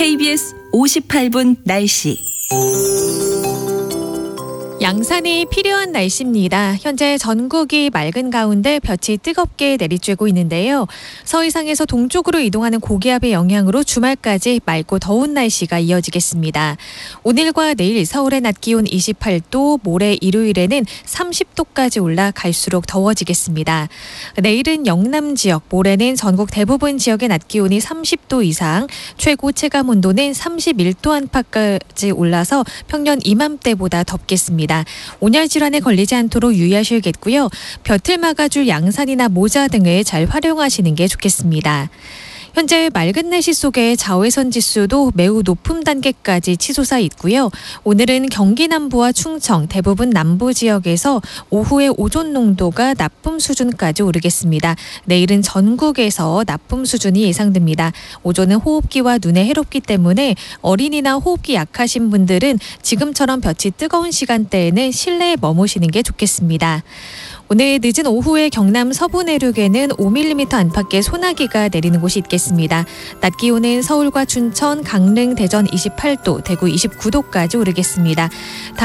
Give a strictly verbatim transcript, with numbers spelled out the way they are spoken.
케이비에스 오십팔 분 날씨. 양산이 필요한 날씨입니다. 현재 전국이 맑은 가운데 볕이 뜨겁게 내리쬐고 있는데요. 서해상에서 동쪽으로 이동하는 고기압의 영향으로 주말까지 맑고 더운 날씨가 이어지겠습니다. 오늘과 내일 서울의 낮 기온 이십팔 도, 모레 일요일에는 삼십 도까지 올라 갈수록 더워지겠습니다. 내일은 영남 지역, 모레는 전국 대부분 지역의 낮 기온이 삼십 도 이상, 최고 체감 온도는 삼십일 도 안팎까지 올라서 평년 이맘때보다 덥겠습니다. 온열 질환에 걸리지 않도록 유의하셔야겠고요. 볕을 막아줄 양산이나 모자 등을 잘 활용하시는 게 좋겠습니다. 현재 맑은 날씨 속에 자외선 지수도 매우 높은 단계까지 치솟아 있고요. 오늘은 경기 남부와 충청, 대부분 남부 지역에서 오후에 오존 농도가 나쁨 수준까지 오르겠습니다. 내일은 전국에서 나쁨 수준이 예상됩니다. 오존은 호흡기와 눈에 해롭기 때문에 어린이나 호흡기 약하신 분들은 지금처럼 볕이 뜨거운 시간대에는 실내에 머무시는 게 좋겠습니다. 오늘 늦은 오후에 경남 서부 내륙에는 오 밀리미터 안팎의 소나기가 내리는 곳이 있겠습니다. 낮 기온은 서울과 춘천, 강릉, 대전 이십팔 도, 대구 이십구 도까지 오르겠습니다.